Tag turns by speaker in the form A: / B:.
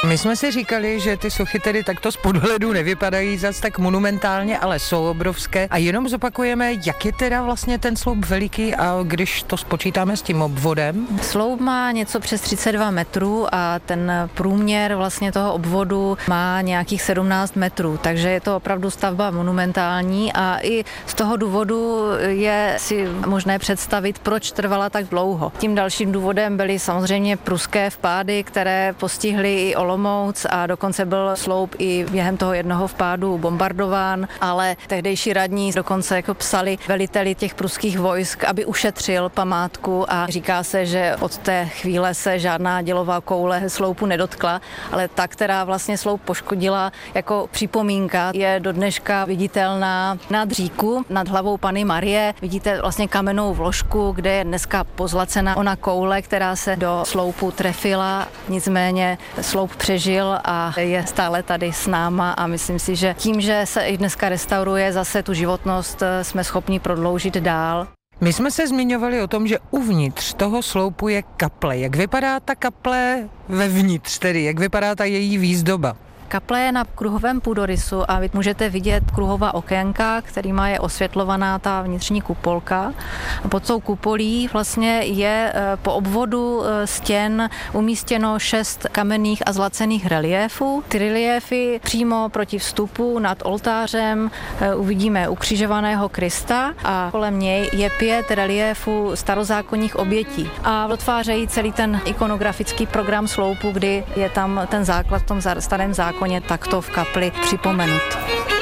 A: My jsme si říkali, že ty sochy tedy takto z podhledu nevypadají zas tak monumentálně, ale jsou obrovské. A jenom zopakujeme, jak je teda vlastně ten sloup veliký a když to spočítáme s tím obvodem.
B: Sloup má něco přes 32 metrů a ten průměr vlastně toho obvodu má nějakých 17 metrů, takže je to opravdu stavba monumentální a i z toho důvodu je si možné představit, proč trvala tak dlouho. Tím dalším důvodem byly samozřejmě pruské vpády, které postihly i Olomouc a dokonce byl sloup i během toho jednoho vpádu bombardován, ale tehdejší radní dokonce jako psali veliteli těch pruských vojsk, aby ušetřil památku a říká se, že od té chvíle se žádná dělová koule sloupu nedotkla, ale ta, která vlastně sloup poškodila jako připomínka, je do dneška viditelná nad říku, nad hlavou Panny Marie. Vidíte vlastně kamennou vložku, kde je dneska pozlacena ona koule, která se do sloupu trefila, nicméně sloup přežil a je stále tady s náma a myslím si, že tím, že se i dneska restauruje, zase tu životnost jsme schopni prodloužit dál.
A: My jsme se zmiňovali o tom, že uvnitř toho sloupu je kaple. Jak vypadá ta kaple vevnitř tedy? Jak vypadá ta její výzdoba?
B: Kaple je na kruhovém půdorysu a vy můžete vidět kruhová okénka, kterýma je osvětlovaná ta vnitřní kupolka. A pod tou kupolí vlastně je po obvodu stěn umístěno 6 kamenných a zlacených reliéfů. Ty reliéfy přímo proti vstupu nad oltářem uvidíme ukřižovaného Krista a kolem něj je 5 reliéfů starozákonních obětí. A dotvářejí celý ten ikonografický program sloupu, kdy je tam ten základ v tom starém zákoně takto v kapli připomenut.